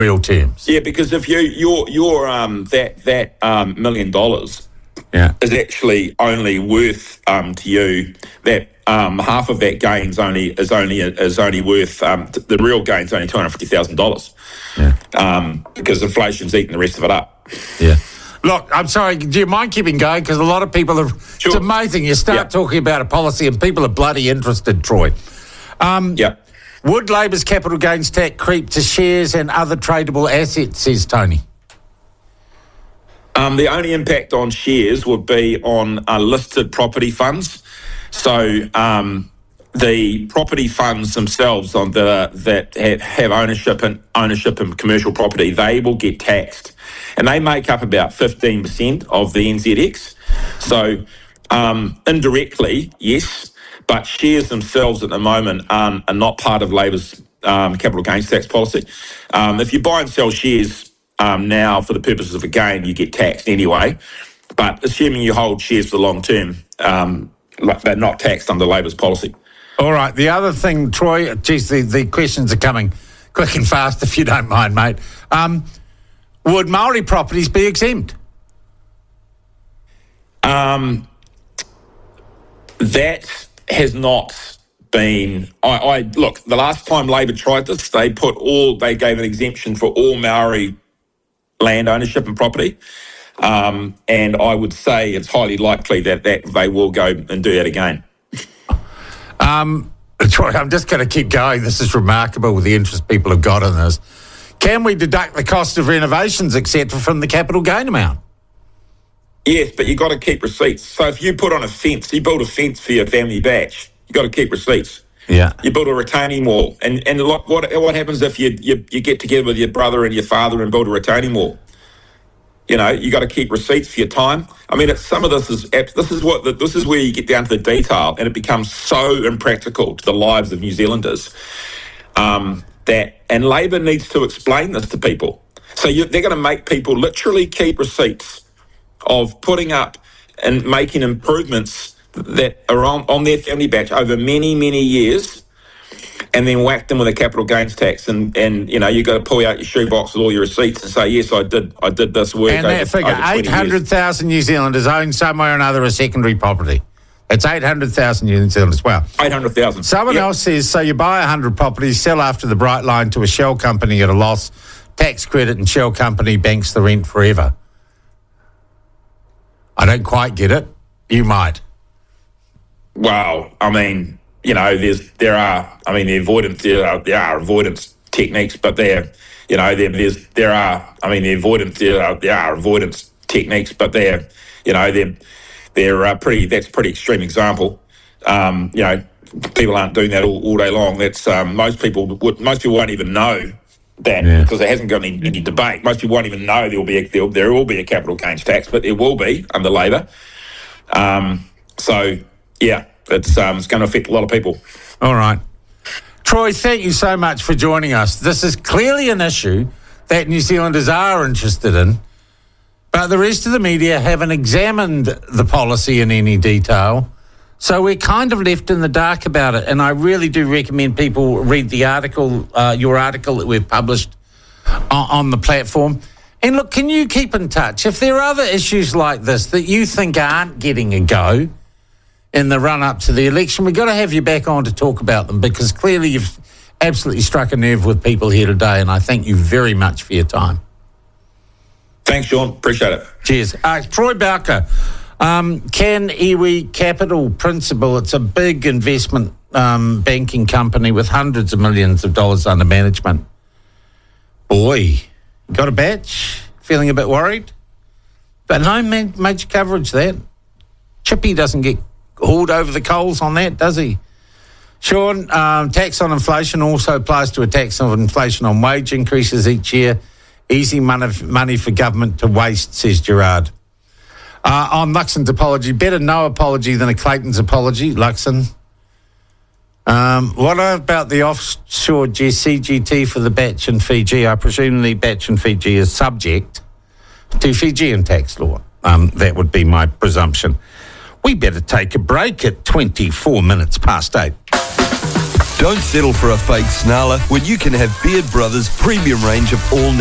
real terms. Yeah, because if your that $1 million is actually only worth to you that half of that gain's only worth the real gain's only $250,000. Because inflation's eating the rest of it up. Yeah. Look, I'm sorry, do you mind keeping going? Because a lot of people are... Sure. It's amazing. You start talking about a policy and people are bloody interested, Troy. Would Labor's capital gains tax creep to shares and other tradable assets, says Tony? The only impact on shares would be on listed property funds. So the property funds themselves that have ownership in commercial property, they will get taxed. And they make up about 15% of the NZX. So indirectly, yes, but shares themselves at the moment are not part of Labor's capital gains tax policy. If you buy and sell shares now for the purposes of a gain, you get taxed anyway. But assuming you hold shares for the long term, they're not taxed under Labor's policy. All right. The other thing, Troy, geez, the questions are coming quick and fast, if you don't mind, mate. Would Māori properties be exempt? That has not been... Look, the last time Labor tried this, they gave an exemption for all Maori land ownership and property. And I would say it's highly likely that they will go and do that again. Troy, I'm just going to keep going. This is remarkable with the interest people have got in this. Can we deduct the cost of renovations, etc., from the capital gain amount? Yes, but you've got to keep receipts. So if you put on a fence, you build a fence for your family batch, you've got to keep receipts. Yeah. You build a retaining wall. And look, what happens if you get together with your brother and your father and build a retaining wall? You know, you got to keep receipts for your time. I mean, this is where you get down to the detail, and it becomes so impractical to the lives of New Zealanders. And Labor needs to explain this to people. So they're going to make people literally keep receipts of putting up and making improvements that are on their family batch over many, many years, and then whack them with a capital gains tax. And you know, you've got to pull out your shoebox with all your receipts and say, yes, I did this work. And that figure, 800,000 New Zealanders own somewhere or another a secondary property. It's 800,000 New Zealanders. Wow. 800,000. Someone else says, so you buy 100 properties, sell after the bright line to a shell company at a loss, tax credit, and shell company banks the rent forever. I don't quite get it. You might. Well, I mean, you know, there are avoidance techniques, but there are avoidance techniques, but they're pretty extreme example. You know, people aren't doing that all day long. That's most people won't even know that because there hasn't got any debate. Most people won't even know there will be a capital gains tax, but there will be under Labor. So yeah, it's going to affect a lot of people. All right, Troy, thank you so much for joining us. This is clearly an issue that New Zealanders are interested in. But the rest of the media haven't examined the policy in any detail. So we're kind of left in the dark about it. And I really do recommend people read the article, your article that we've published on the platform. And look, can you keep in touch? If there are other issues like this that you think aren't getting a go in the run-up to the election, we've got to have you back on to talk about them, because clearly you've absolutely struck a nerve with people here today. And I thank you very much for your time. Thanks, Sean. Appreciate it. Cheers. Troy Bowker, Can Iwi Capital Principal, it's a big investment banking company with hundreds of millions of dollars under management. Boy, got a batch? Feeling a bit worried? But no major coverage that. Chippy doesn't get hauled over the coals on that, does he? Sean, tax on inflation also applies to a tax on inflation on wage increases each year. Easy money for government to waste, says Gerard. On Luxon's apology, better no apology than a Clayton's apology, Luxon. What about the offshore CGT for the batch in Fiji? I presume the batch in Fiji is subject to Fijian tax law. That would be my presumption. We better take a break at 24 minutes past 8. Don't settle for a fake snarler when you can have Beard Brothers' premium range of all